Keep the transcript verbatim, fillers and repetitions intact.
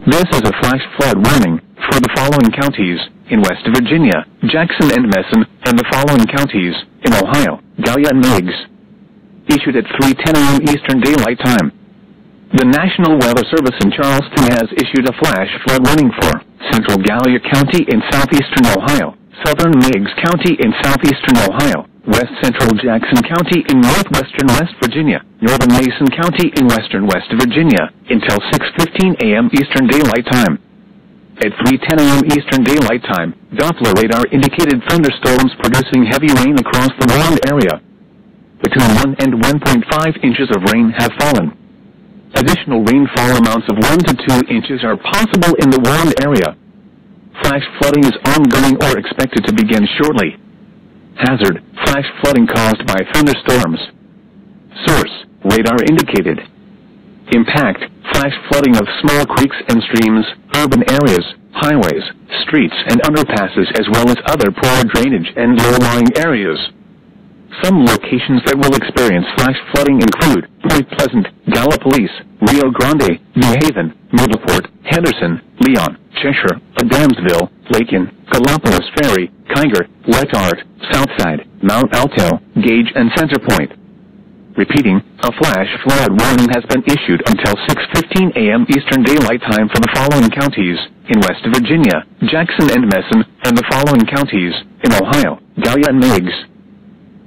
This is a flash flood warning for the following counties in West Virginia, Jackson and Madison, and the following counties in Ohio, Gallia and Meigs. Issued at three ten a m Eastern Daylight Time. The National Weather Service in Charleston has issued a flash flood warning for Central Gallia County in southeastern Ohio, Southern Meigs County in southeastern Ohio, West Central Jackson County in northwestern West Virginia, Northern Mason County in western West Virginia, until six fifteen a m Eastern Daylight Time. At three ten a m Eastern Daylight Time, Doppler radar indicated thunderstorms producing heavy rain across the warned area. Between one and one point five inches of rain have fallen. Additional rainfall amounts of one to two inches are possible in the warned area. Flash flooding is ongoing or expected to begin shortly. Hazard: flash flooding caused by thunderstorms. Source: radar indicated. Impact: flash flooding of small creeks and streams, urban areas, highways, streets and underpasses, as well as other poor drainage and low-lying areas. Some locations that will experience flash flooding include Point Pleasant, Gallipolis, Rio Grande, New Haven, Middleport, Henderson, Leon, Cheshire, Adamsville, Lakin, Gallipolis Ferry, Kiger, Letart, Southside, Mount Alto, Gage and Center Point. Repeating, a flash flood warning has been issued until six fifteen a m Eastern Daylight Time for the following counties in West Virginia, Jackson and Madison, and the following counties in Ohio, Gallia and Meigs.